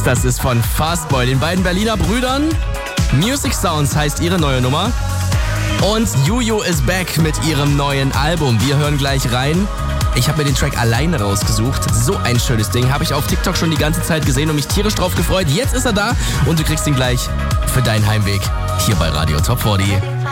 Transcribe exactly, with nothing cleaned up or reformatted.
Das ist von Fastboy, den beiden Berliner Brüdern. Music Sounds heißt ihre neue Nummer. Und Juju is back mit ihrem neuen Album. Wir hören gleich rein. Ich habe mir den Track alleine rausgesucht. So ein schönes Ding. Habe ich auf TikTok schon die ganze Zeit gesehen und mich tierisch drauf gefreut. Jetzt ist er da und du kriegst ihn gleich für deinen Heimweg hier bei Radio Top vierzig.